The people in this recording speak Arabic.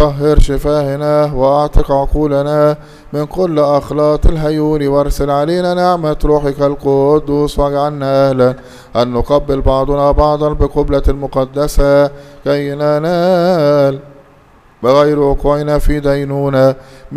وطهر شفاهنا وأعتق عقولنا من كل أخلاط الهيون، وارسل علينا نعمة روحك القدوس، واجعلنا أهلا أن نقبل بعضنا بعضا بقبلة المقدسة كي ننال بغير وقوعنا في دينونة